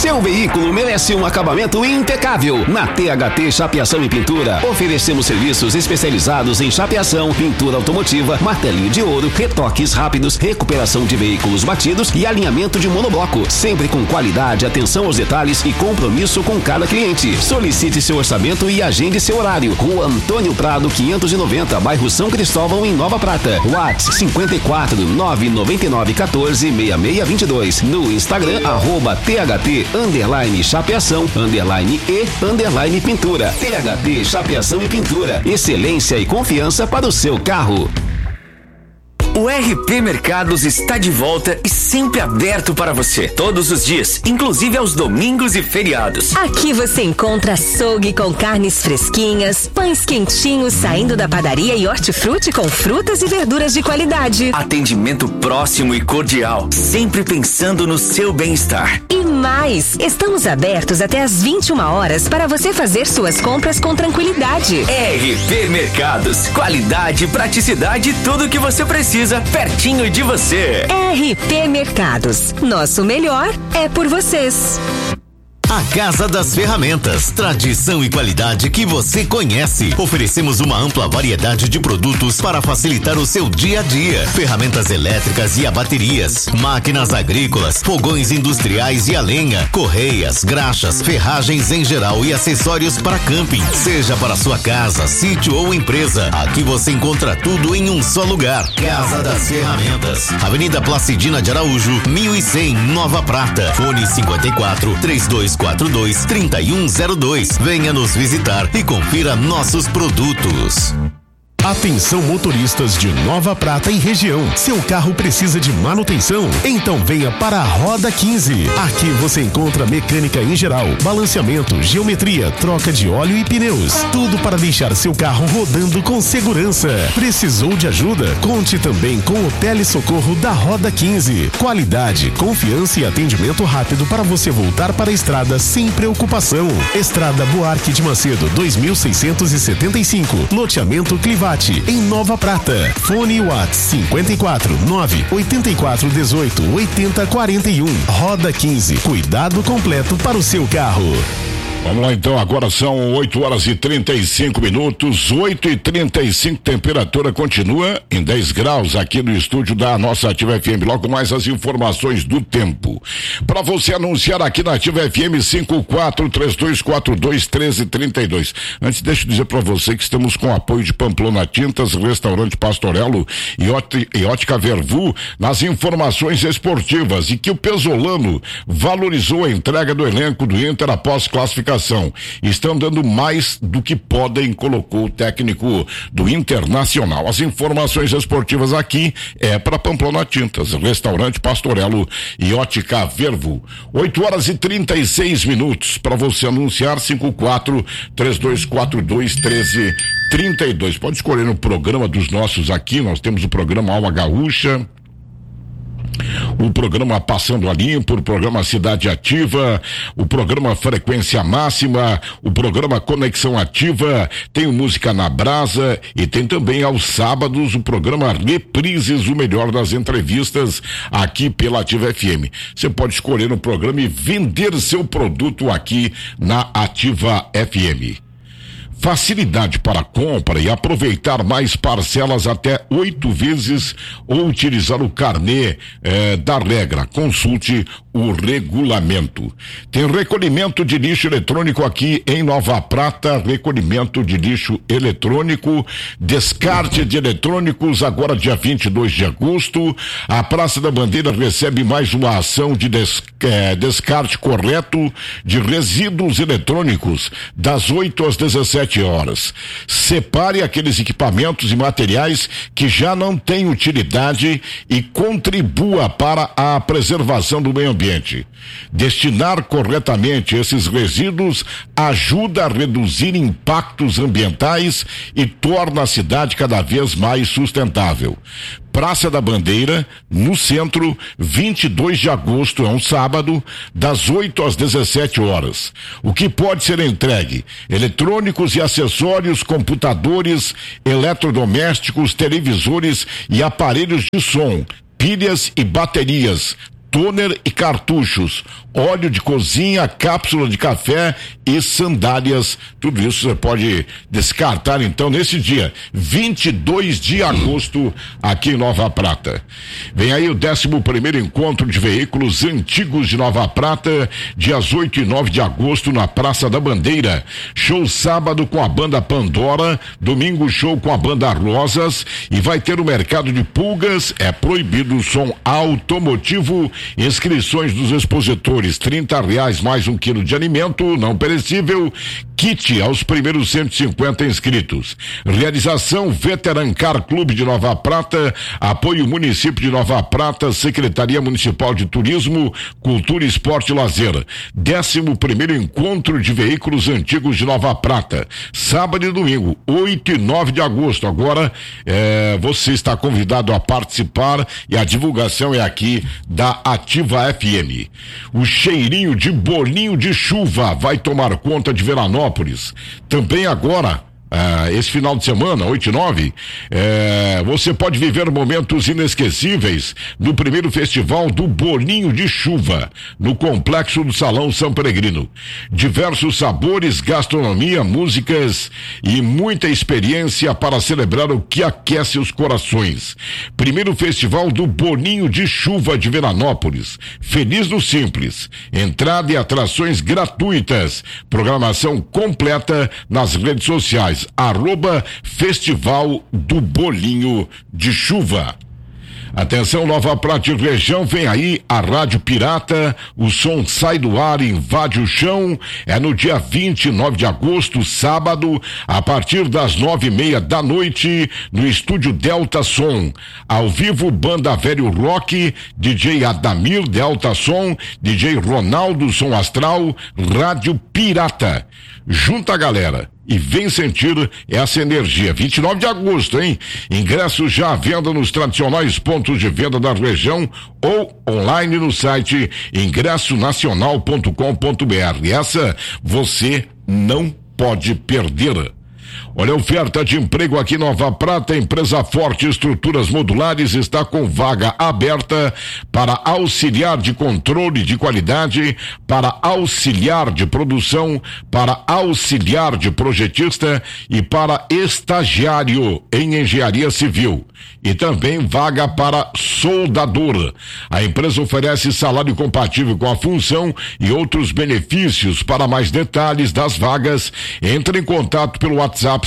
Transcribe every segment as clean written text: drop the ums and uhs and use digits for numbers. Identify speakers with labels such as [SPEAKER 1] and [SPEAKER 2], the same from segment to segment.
[SPEAKER 1] Seu veículo merece um acabamento impecável. Na THT Chapeação e Pintura, oferecemos serviços especializados em chapeação, pintura automotiva, martelinho de ouro, retoques rápidos, recuperação de veículos batidos e alinhamento de monobloco. Sempre com qualidade, atenção aos detalhes e compromisso com cada cliente. Solicite seu orçamento e agende seu horário. Rua Antônio Prado, 590, bairro São Cristóvão, em Nova Prata. WhatsApp 54 999 14 6622. No Instagram, @THT_chapeação_e_pintura. THT Chapeação e Pintura. Excelência e confiança para o seu carro.
[SPEAKER 2] O RP Mercados está de volta e sempre aberto para você, todos os dias, inclusive aos domingos e feriados.
[SPEAKER 3] Aqui você encontra açougue com carnes fresquinhas, pães quentinhos saindo da padaria e hortifruti com frutas e verduras de qualidade.
[SPEAKER 2] Atendimento próximo e cordial, sempre pensando no seu bem-estar.
[SPEAKER 3] E mais, estamos abertos até às 21 horas para você fazer suas compras com tranquilidade.
[SPEAKER 2] RP Mercados, qualidade, praticidade e tudo o que você precisa pertinho de você.
[SPEAKER 3] RP Mercados, nosso melhor é por vocês.
[SPEAKER 4] A Casa das Ferramentas, tradição e qualidade que você conhece. Oferecemos uma ampla variedade de produtos para facilitar o seu dia a dia. Ferramentas elétricas e a baterias, máquinas agrícolas, fogões industriais e a lenha, correias, graxas, ferragens em geral e acessórios para camping. Seja para sua casa, sítio ou empresa, aqui você encontra tudo em um só lugar. Casa das Ferramentas, Avenida Placidina de Araújo, 1100, Nova Prata. Fone 54 3242-3102. Venha nos visitar e confira nossos produtos.
[SPEAKER 5] Atenção motoristas de Nova Prata e região. Seu carro precisa de manutenção? Então venha para a Roda 15. Aqui você encontra mecânica em geral, balanceamento, geometria, troca de óleo e pneus. Tudo para deixar seu carro rodando com segurança. Precisou de ajuda? Conte também com o Telesocorro da Roda 15. Qualidade, confiança e atendimento rápido para você voltar para a estrada sem preocupação. Estrada Buarque de Macedo, 2675. Loteamento Clivate, em Nova Prata. Fone WhatsApp 54 984 18 80 41. Roda 15. Cuidado completo para o seu carro.
[SPEAKER 6] Vamos lá então, agora são 8h35, 8h35, temperatura continua em 10 graus aqui no estúdio da nossa Ativa FM. Logo mais as informações do tempo. Para você anunciar aqui na Ativa FM, 5432421332. Antes, deixa eu dizer para você que estamos com o apoio de Pamplona Tintas, Restaurante Pastorello e Ótica Vervu nas informações esportivas, e que o Pesolano valorizou a entrega do elenco do Inter após classificação. Estão dando mais do que podem, colocou o técnico do Internacional. As informações esportivas aqui é para Pamplona Tintas, Restaurante Pastorello e Ótica Vervu. 8h36 para você anunciar. 5432421332. Pode escolher no programa dos nossos aqui. Nós temos o programa Alma Gaúcha, o programa Passando a Limpo, o programa Cidade Ativa, o programa Frequência Máxima, o programa Conexão Ativa, tem o Música na Brasa e tem também aos sábados o programa Reprises, o melhor das entrevistas aqui pela Ativa FM. Você pode escolher no programa e vender seu produto aqui na Ativa FM. Facilidade para compra e aproveitar mais parcelas até 8 vezes ou utilizar o carnê da regra. Consulte o regulamento. Tem recolhimento de lixo eletrônico aqui em Nova Prata, recolhimento de lixo eletrônico, descarte de eletrônicos agora dia 22 de agosto. A Praça da Bandeira recebe mais uma ação de descarte correto de resíduos eletrônicos das 8 às 17 horas. Separe aqueles equipamentos e materiais que já não têm utilidade e contribua para a preservação do meio ambiente. Destinar corretamente esses resíduos ajuda a reduzir impactos ambientais e torna a cidade cada vez mais sustentável. Praça da Bandeira, no centro, 22 de agosto, é um sábado, das 8 às 17 horas. O que pode ser entregue? Eletrônicos e acessórios, computadores, eletrodomésticos, televisores e aparelhos de som, pilhas e baterias. toner e cartuchos, óleo de cozinha, cápsula de café e sandálias. Tudo isso você pode descartar então nesse dia, 22 de agosto, aqui em Nova Prata. Vem aí o 11º encontro de veículos antigos de Nova Prata, dias 8 e 9 de agosto na Praça da Bandeira. Show sábado com a banda Pandora, domingo show com a banda Rosas, e vai ter o mercado de pulgas, é proibido o som automotivo. Inscrições dos expositores, R$30 mais 1 quilo de alimento não perecível, kit aos primeiros 150 inscritos. Realização Veterancar Clube de Nova Prata, apoio Município de Nova Prata, Secretaria Municipal de Turismo, Cultura, Esporte e Lazer. 11º encontro de veículos antigos de Nova Prata, sábado e domingo, 8 e 9 de agosto. Agora você está convidado a participar e a divulgação é aqui da Ativa FM. O cheirinho de bolinho de chuva vai tomar conta de Veranópolis. Também agora, esse final de semana, 8 e 9, você pode viver momentos inesquecíveis no primeiro festival do Bolinho de Chuva, no Complexo do Salão São Peregrino. Diversos sabores, gastronomia, músicas e muita experiência para celebrar o que aquece os corações. Primeiro festival do Bolinho de Chuva de Veranópolis. Feliz no Simples. Entrada e atrações gratuitas. Programação completa nas redes sociais. @Festival do Bolinho de Chuva. Atenção, Nova Prata e região, vem aí a Rádio Pirata, o som sai do ar e invade o chão. É no dia 29 de agosto, sábado, a partir das 9:30 da noite, no estúdio Delta Som. Ao vivo, banda Velho Rock, DJ Adamir Delta Som, DJ Ronaldo Som Astral, Rádio Pirata. Junta a galera e vem sentir essa energia. 29 de agosto, hein? Ingressos já à venda nos tradicionais pontos de venda da região ou online no site ingressonacional.com.br. Essa você não pode perder. Olha, a oferta de emprego aqui em Nova Prata, empresa Forte Estruturas Modulares está com vaga aberta para auxiliar de controle de qualidade, para auxiliar de produção, para auxiliar de projetista e para estagiário em engenharia civil. E também vaga para soldador. A empresa oferece salário compatível com a função e outros benefícios. Para mais detalhes das vagas, entre em contato pelo WhatsApp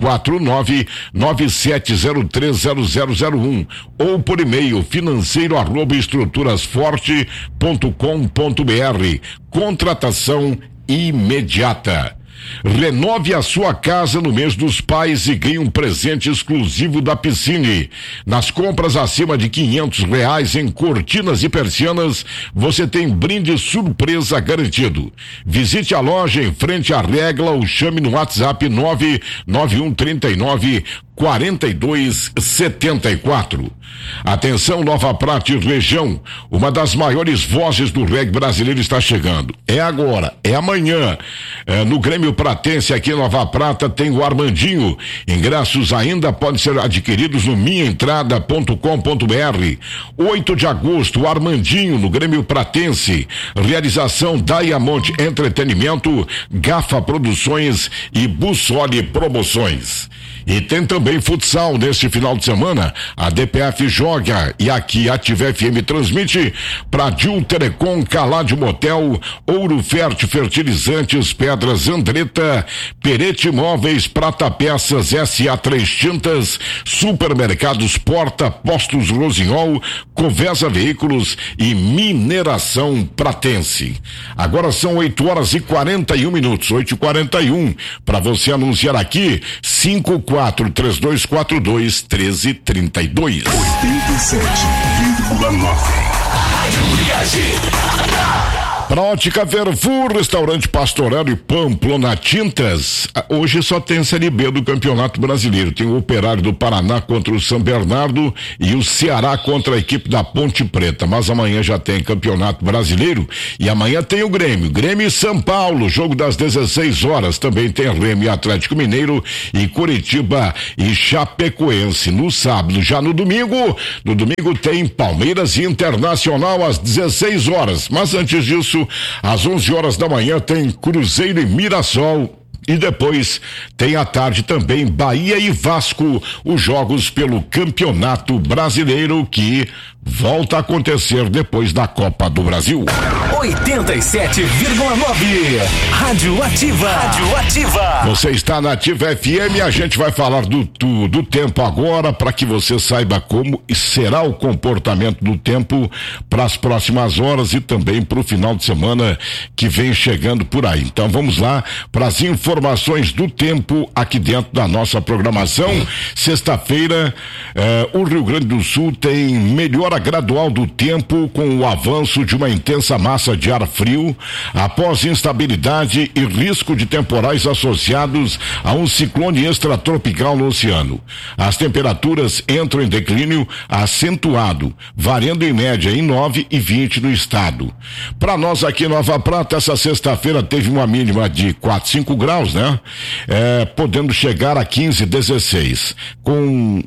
[SPEAKER 6] 549-97030001 ou por e-mail financeiro@estruturasforte.com.br. Contratação imediata. Renove a sua casa no mês dos pais e ganhe um presente exclusivo da Piscine. Nas compras acima de R$500 em cortinas e persianas, você tem brinde surpresa garantido. Visite a loja em frente à Regla ou chame no WhatsApp 99139-4274. Atenção, Nova Prata e região, uma das maiores vozes do reggae brasileiro está chegando. É agora, é amanhã. No Grêmio Pratense aqui em Nova Prata tem o Armandinho. Ingressos ainda podem ser adquiridos no minhaentrada.com.br. 8 de agosto, o Armandinho no Grêmio Pratense. Realização Diamond Entretenimento, Gafa Produções e Bussoli Promoções. E tem também futsal neste final de semana. A DPF joga e aqui a Ativa FM transmite para Dil Telecom, Caládio Motel, Ouro Fértil Fertilizantes, Pedras Andretta, Perete Imóveis, Prata Peças, SA3 Tintas, Supermercados Porta, Postos Rosinhol, Covesa Veículos e Mineração Pratense. Agora são 8h41, 8h41. Para você anunciar aqui, 5432421332.
[SPEAKER 5] 87,9.
[SPEAKER 6] Pra Ótica Verfur, Restaurante Pastorel e Pamplona Tintas, hoje só tem Série B do Campeonato Brasileiro. Tem o Operário do Paraná contra o São Bernardo e o Ceará contra a equipe da Ponte Preta. Mas amanhã já tem Campeonato Brasileiro e amanhã tem o Grêmio e São Paulo, jogo das 16 horas. Também tem Remo e Atlético Mineiro e Curitiba e Chapecoense. No sábado, já no domingo tem Palmeiras e Internacional às 16 horas. Mas antes disso, às 11 horas da manhã tem Cruzeiro e Mirassol. E depois tem à tarde também Bahia e Vasco, os jogos pelo Campeonato Brasileiro que volta a acontecer depois da Copa do Brasil.
[SPEAKER 2] 87,9 Rádio Ativa. Rádio Ativa.
[SPEAKER 6] Você está na Ativa FM, a gente vai falar do tempo agora para que você saiba como será o comportamento do tempo para as próximas horas e também para o final de semana que vem chegando por aí. Então vamos lá para as informações do tempo aqui dentro da nossa programação. Sexta-feira, o Rio Grande do Sul tem melhora gradual do tempo com o avanço de uma intensa massa de ar frio após instabilidade e risco de temporais associados a um ciclone extratropical no oceano. As temperaturas entram em declínio acentuado, variando em média em 9 e 20 no estado. Para nós aqui em Nova Prata, essa sexta-feira teve uma mínima de 4, 5 graus, né? Podendo chegar a 15, 16, com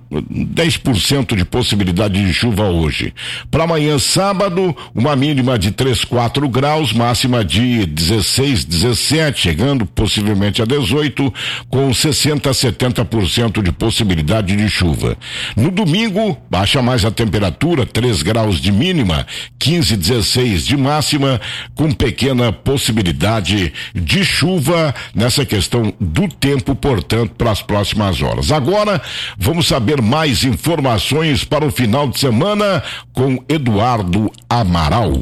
[SPEAKER 6] 10% de possibilidade de chuva hoje. Para amanhã, sábado, uma mínima de 3, 4 graus, máxima de 16, 17, chegando possivelmente a 18, com 60 a 70% de possibilidade de chuva. No domingo, baixa mais a temperatura, 3 graus de mínima, 15, 16 de máxima, com pequena possibilidade de chuva nessa questão do tempo, portanto, para as próximas horas. Agora, vamos saber mais informações para o final de semana com Eduardo Amaral.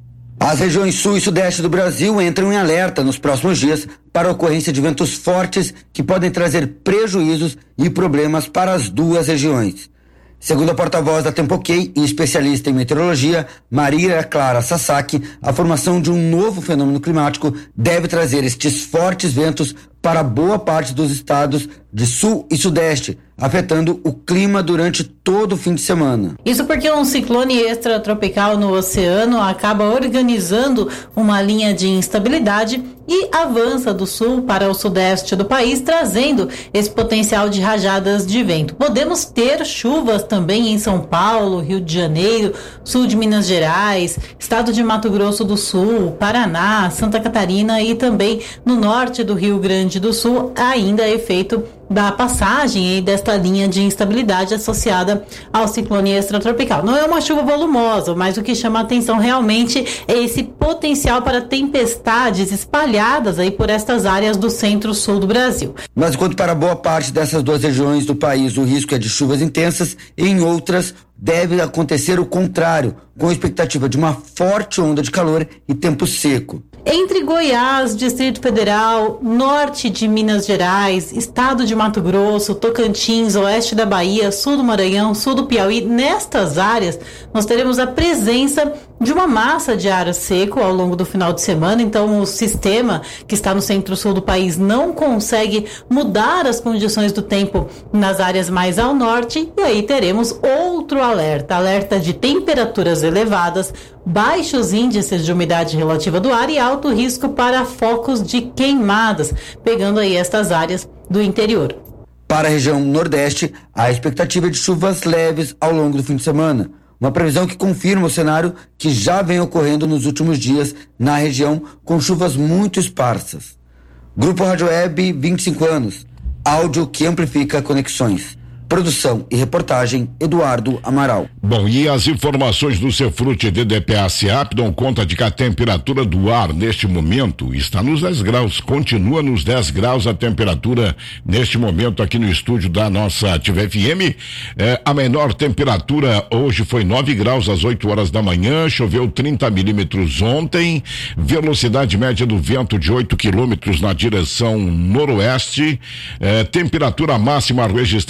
[SPEAKER 7] As regiões sul e sudeste do Brasil entram em alerta nos próximos dias para a ocorrência de ventos fortes que podem trazer prejuízos e problemas para as duas regiões. Segundo a porta-voz da Tempo-OK e especialista em meteorologia, Maria Clara Sasaki, a formação de um novo fenômeno climático deve trazer estes fortes ventos para boa parte dos estados de sul e sudeste, afetando o clima durante todo o fim de semana.
[SPEAKER 8] Isso porque um ciclone extratropical no oceano acaba organizando uma linha de instabilidade e avança do sul para o sudeste do país, trazendo esse potencial de rajadas de vento. Podemos ter chuvas também em São Paulo, Rio de Janeiro, sul de Minas Gerais, estado de Mato Grosso do Sul, Paraná, Santa Catarina e também no norte do Rio Grande do Sul, ainda efeito da passagem desta linha de instabilidade associada ao ciclone extratropical. Não é uma chuva volumosa, mas o que chama a atenção realmente é esse potencial para tempestades espalhadas aí por estas áreas do centro-sul do Brasil.
[SPEAKER 7] Mas enquanto para boa parte dessas duas regiões do país o risco é de chuvas intensas, em outras deve acontecer o contrário, com a expectativa de uma forte onda de calor e tempo seco.
[SPEAKER 8] Entre Goiás, Distrito Federal, norte de Minas Gerais, estado de Mato Grosso, Tocantins, oeste da Bahia, sul do Maranhão, sul do Piauí, nestas áreas nós teremos a presença de uma massa de ar seco ao longo do final de semana. Então o sistema que está no centro-sul do país não consegue mudar as condições do tempo nas áreas mais ao norte, e aí teremos outro alerta de temperaturas elevadas, baixos índices de umidade relativa do ar e alto risco para focos de queimadas, pegando aí estas áreas do interior.
[SPEAKER 7] Para a região nordeste, há expectativa de chuvas leves ao longo do fim de semana. Uma previsão que confirma o cenário que já vem ocorrendo nos últimos dias na região, com chuvas muito esparsas. Grupo Rádio Web, 25 anos. Áudio que amplifica conexões. Produção e reportagem, Eduardo Amaral.
[SPEAKER 6] Bom, e as informações do Cefrute DDPA SEAP dão conta de que a temperatura do ar neste momento está nos 10 graus, continua nos 10 graus a temperatura neste momento aqui no estúdio da nossa Ativa FM. A menor temperatura hoje foi 9 graus às 8 horas da manhã, choveu 30 milímetros ontem, velocidade média do vento de 8 quilômetros na direção noroeste, temperatura máxima registrada ontem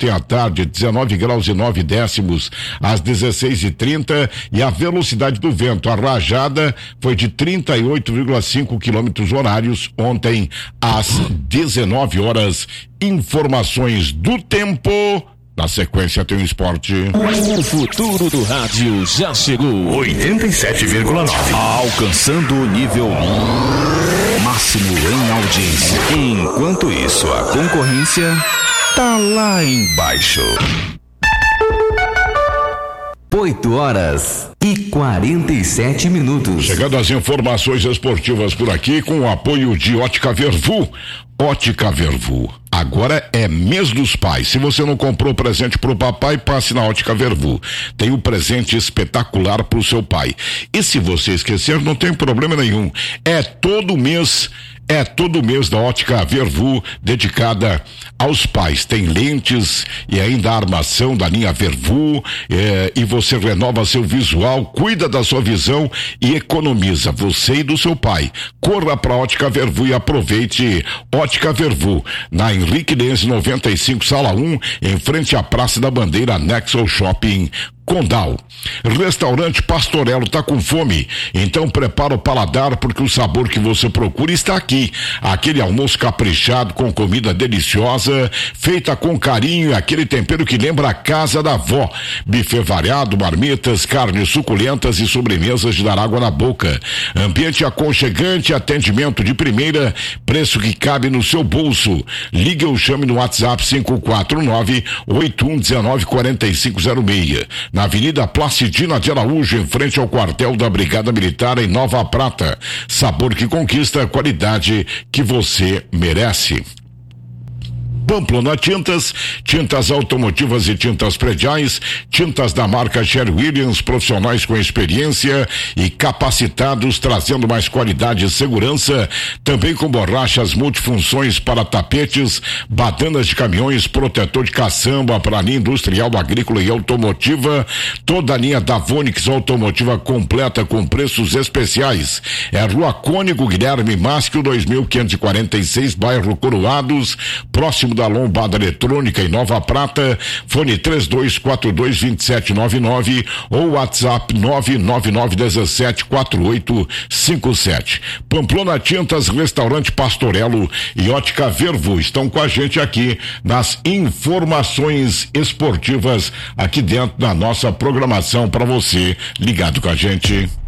[SPEAKER 6] ontem à tarde, 19 graus e 9 décimos às 16h30, e a velocidade do vento, a rajada, foi de 38,5 quilômetros horários ontem às 19 horas. Informações do tempo. Na sequência tem o esporte.
[SPEAKER 1] O futuro do rádio já chegou.
[SPEAKER 4] 87,9.
[SPEAKER 1] Alcançando o nível máximo em audiência. Enquanto isso, a concorrência tá lá embaixo. 8h47.
[SPEAKER 6] Chegando as informações esportivas por aqui com o apoio de Ótica Vervu. Ótica Vervu. Agora é mês dos pais. Se você não comprou presente pro papai, passe na Ótica Vervu. Tem um presente espetacular pro seu pai. E se você esquecer, não tem problema nenhum. É todo mês da Ótica Vervu, dedicada aos pais. Tem lentes e ainda a armação da linha Vervu, e você renova seu visual, cuida da sua visão e economiza, você e do seu pai. Corra pra Ótica Vervu e aproveite. Ótica Vervu, na Henrique Lenz 95, sala 1, em frente à Praça da Bandeira, anexo ao Shopping Condal. Restaurante Pastorello, tá com fome? Então prepara o paladar, porque o sabor que você procura está aqui. Aquele almoço caprichado com comida deliciosa, feita com carinho e aquele tempero que lembra a casa da avó. Buffet variado, marmitas, carnes suculentas e sobremesas de dar água na boca. Ambiente aconchegante, atendimento de primeira, preço que cabe no seu bolso. Ligue ou chame no WhatsApp 549-8119-4506. Na Avenida Placidina de Araújo, em frente ao quartel da Brigada Militar em Nova Prata. Sabor que conquista, qualidade que você merece. Pamplona Tintas, tintas automotivas e tintas prediais, tintas da marca Sherwin-Williams, profissionais com experiência e capacitados, trazendo mais qualidade e segurança, também com borrachas multifunções para tapetes, badanas de caminhões, protetor de caçamba para a linha industrial, agrícola e automotiva, toda a linha da Vonix automotiva completa com preços especiais. É Rua Cônigo Guilherme Masquio, 2546, bairro Coroados, próximo da Lombada Eletrônica em Nova Prata. Fone 3242-2799 ou WhatsApp 999174857. Pamplona Tintas, Restaurante Pastorello e Ótica Vervu estão com a gente aqui nas informações esportivas aqui dentro da nossa programação para você ligado com a gente.